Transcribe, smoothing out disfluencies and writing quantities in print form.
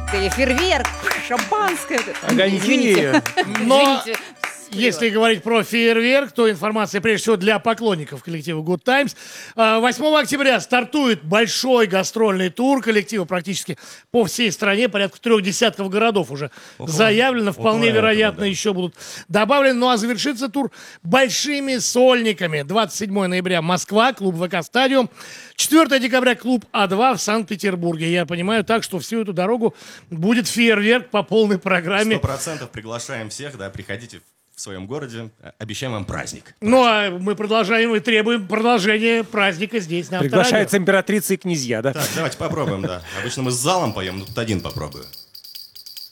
фейерверк, шампанское. Огоньки. Извините. Но Извините. если говорить про фейерверк, то информация прежде всего для поклонников коллектива Good Times. 8 октября стартует большой гастрольный тур коллектива практически по всей стране. Порядка 3 десятков городов уже заявлено. Вполне вероятно, еще будут добавлены. Ну а завершится тур большими сольниками. 27 ноября Москва, клуб ВК Стадиум. 4 декабря клуб А2 в Санкт-Петербурге. Я понимаю так, что всю эту дорогу будет фейерверк по полной программе. 100% приглашаем всех, да, приходите в своем городе, обещаем вам праздник. Ну, а мы продолжаем и требуем продолжения праздника здесь, на Приглашается императрица и князья, да? Так, давайте попробуем, да. Обычно мы с залом поем, но тут один попробую.